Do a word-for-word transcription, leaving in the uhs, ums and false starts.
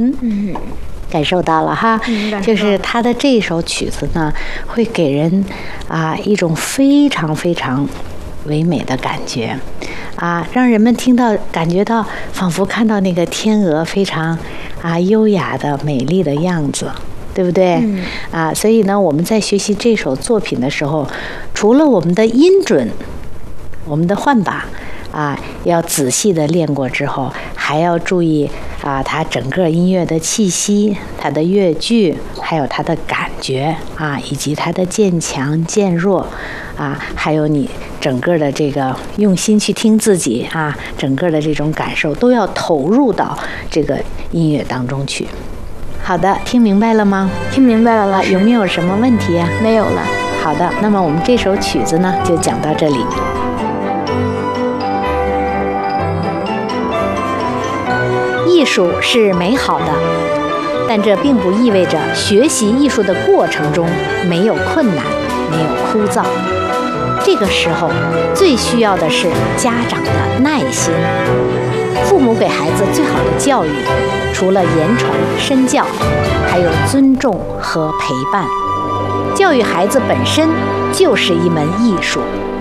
嗯嗯，感受到了哈， 嗯、 就是他的这首曲子呢，会给人啊一种非常非常唯美的感觉，啊，让人们听到感觉到仿佛看到那个天鹅非常啊优雅的美丽的样子。对不对？ 嗯啊，所以呢，我们在学习这首作品的时候，除了我们的音准、我们的换把啊，要仔细的练过之后，还要注意啊，它整个音乐的气息、它的乐句，还有它的感觉啊，以及它的渐强、渐弱啊，还有你整个的这个用心去听自己啊，整个的这种感受都要投入到这个音乐当中去。好的，听明白了吗？ 听明白了，老师。 有没有什么问题啊？ 没有了。 好的，那么我们这首曲子呢，就讲到这里。艺术是美好的，但这并不意味着学习艺术的过程中没有困难，没有枯燥。这个时候，最需要的是家长的耐心。父母给孩子最好的教育，除了言传身教，还有尊重和陪伴。教育孩子本身就是一门艺术。